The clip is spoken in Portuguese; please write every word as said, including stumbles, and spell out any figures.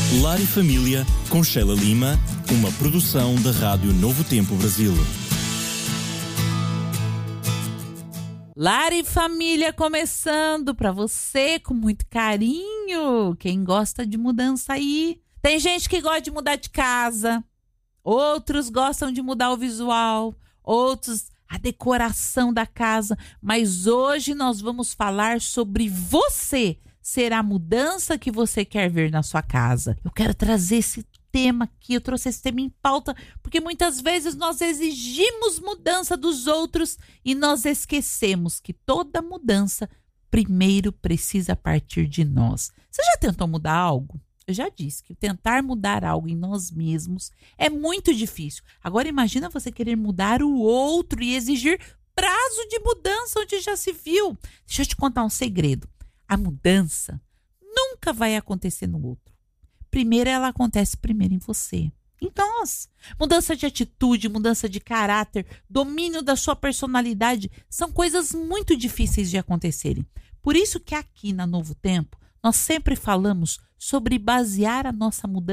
Lar e Família, com Sheila Lima, uma produção da Rádio Novo Tempo Brasil. Lar e Família começando para você com muito carinho. Quem gosta de mudança aí? Tem gente que gosta de mudar de casa, outros gostam de mudar o visual, outros a decoração da casa. Mas hoje nós vamos falar sobre você ser a mudança que você quer ver na sua casa. Eu quero trazer esse tema aqui, eu trouxe esse tema em pauta, porque muitas vezes nós exigimos mudança dos outros e nós esquecemos que toda mudança primeiro precisa partir de nós. Você já tentou mudar algo? Eu já disse que tentar mudar algo em nós mesmos é muito difícil. Agora imagina você querer mudar o outro e exigir prazo de mudança onde já se viu. Deixa eu te contar um segredo. A mudança nunca vai acontecer no outro. Primeiro ela acontece primeiro em você. Em nós. Mudança de atitude, mudança de caráter, domínio da sua personalidade são coisas muito difíceis de acontecerem. Por isso que aqui na Novo Tempo nós sempre falamos sobre basear a nossa mudança